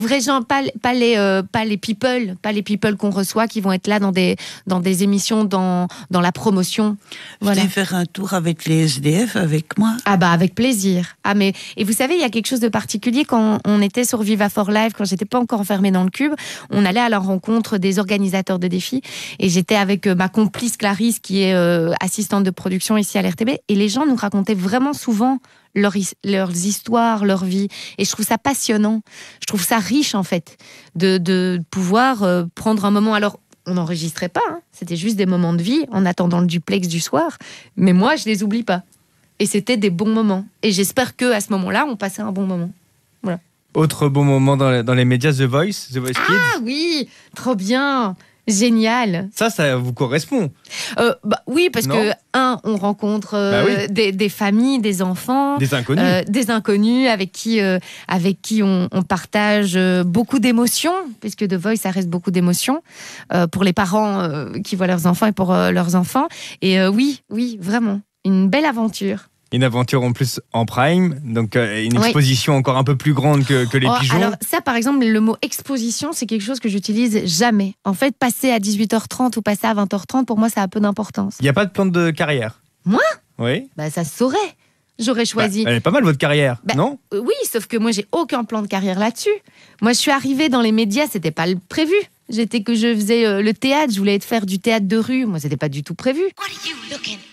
Vrais gens, pas les people qu'on reçoit, qui vont être là dans des émissions, dans la promotion. Voilà. Venez faire un tour avec les SDF, avec moi. Ah bah avec plaisir. Et vous savez, il y a quelque chose de particulier quand on était sur Viva for Life, quand j'étais pas encore enfermée dans le cube, on allait à la rencontre des organisateurs de défis, et j'étais avec ma complice Clarisse, qui est assistante de production ici à l'RTB, et les gens nous racontaient vraiment souvent leurs histoires, leur vie. Et je trouve ça passionnant. Je trouve ça riche, en fait, de pouvoir prendre un moment. Alors, on n'enregistrait pas, hein. C'était juste des moments de vie en attendant le duplex du soir. Mais moi, je les oublie pas. Et c'était des bons moments. Et j'espère qu'à ce moment-là, on passait un bon moment. Voilà. Autre bon moment dans les médias, The Voice Kids. Ah oui, trop bien. Génial. Ça vous correspond. Oui, parce que on rencontre des familles, des enfants, des inconnus avec qui on partage beaucoup d'émotions, puisque The Voice, ça reste beaucoup d'émotions pour les parents qui voient leurs enfants et pour leurs enfants. Et oui, vraiment, une belle aventure. Une aventure en plus en prime, donc une exposition encore un peu plus grande que les pigeons. Alors ça, par exemple, le mot exposition, c'est quelque chose que j'utilise jamais. En fait, passer à 18h30 ou passer à 20h30, pour moi, ça a peu d'importance. Il n'y a pas de plan de carrière? Moi? Oui. Ça se saurait. J'aurais choisi. Elle est pas mal, votre carrière, non? Oui, sauf que moi, j'ai aucun plan de carrière là-dessus. Moi, je suis arrivée dans les médias, c'était pas le prévu. Je faisais le théâtre, je voulais faire du théâtre de rue. Moi, c'était pas du tout prévu. What are you looking